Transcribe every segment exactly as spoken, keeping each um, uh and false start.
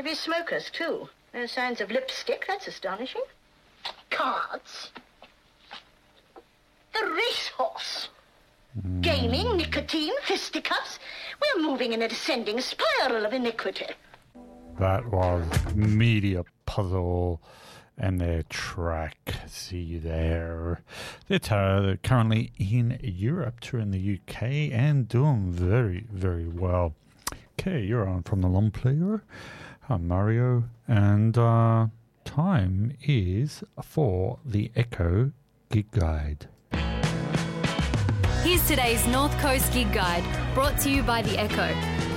Maybe smokers, too. No signs of lipstick. That's astonishing. Cards. The racehorse. Mm. Gaming, nicotine, fisticuffs. We're moving in a descending spiral of iniquity. That was Media Puzzle and their track. See you there. They're t- currently in Europe, touring the U K, and doing very, very well. Okay, you're on From the Long Player. I'm Mario, and uh, time is for the Echo Gig Guide. Here's today's North Coast Gig Guide, brought to you by the Echo.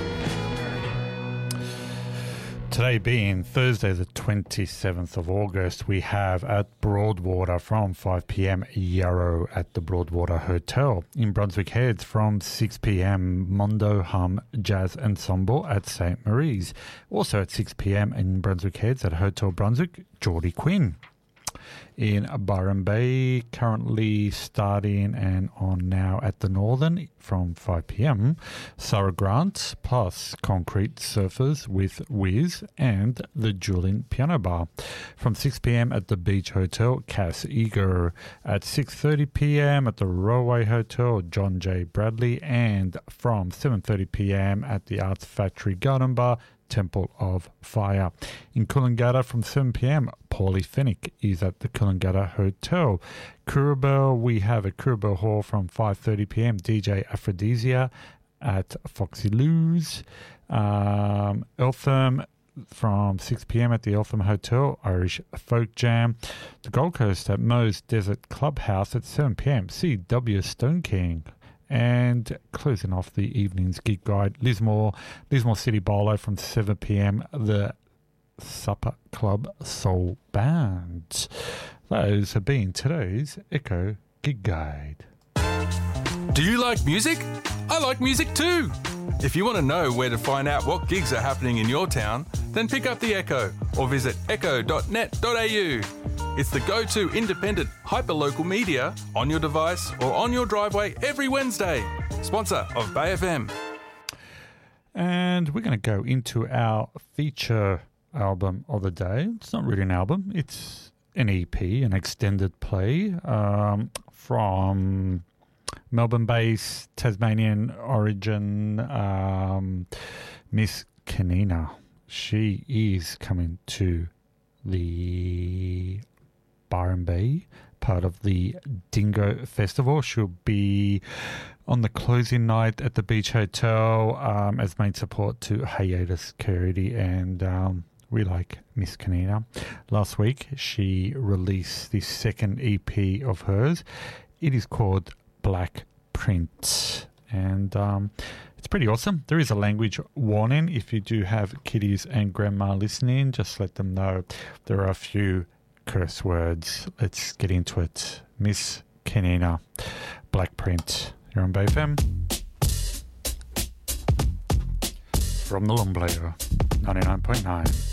Today being Thursday the twenty-seventh of August, we have at Broadwater from five p.m. Yarrow at the Broadwater Hotel. In Brunswick Heads from six p.m. Mondo Hum Jazz Ensemble at Saint Marie's. Also at six p.m. in Brunswick Heads at Hotel Brunswick, Geordie Quinn. In Byron Bay, currently starting and on now at the Northern from five p.m. Sarah Grant plus Concrete Surfers with Wiz and the Julian Piano Bar. From six p.m. at the Beach Hotel, Cass Eager. At six thirty p.m. at the Railway Hotel, John J. Bradley. And from seven thirty p.m. at the Arts Factory Garden Bar, Temple of Fire. In Coolangatta from seven p.m, Paulie Fennick is at the Coolangatta Hotel. Curabell, we have at Curabell Hall from five thirty p.m, D J Aphrodisia at Foxy Lou's. Um, Eltham from six p.m. at the Eltham Hotel, Irish Folk Jam. The Gold Coast at Moe's Desert Clubhouse at seven p.m, C W Stone King. And closing off the evening's gig guide, Lismore, Lismore City Bolo from seven p.m, the Supper Club Soul Band. Those have been today's Echo Gig Guide. Do you like music? I like music too. If you want to know where to find out what gigs are happening in your town, then pick up the Echo or visit echo dot net dot a u. It's the go-to independent, hyper-local media on your device or on your driveway every Wednesday. Sponsor of Bay F M. And we're going to go into our feature album of the day. It's not really an album. It's an E P, an extended play um, from Melbourne-based, Tasmanian origin, um, Miss Kanina. She is coming to the Byron Bay, part of the Dingo Festival. She'll be on the closing night at the Beach Hotel um, as main support to Hiatus Security, and um, we like Miss Kanina. Last week, she released the second E P of hers. It is called Black Print, and um, it's pretty awesome. There is a language warning. If you do have kiddies and grandma listening, just let them know there are a few curse words. Let's get into it. Miss Kanina, Black Print. You're on Bay F M. From the Long Player, ninety-nine point nine.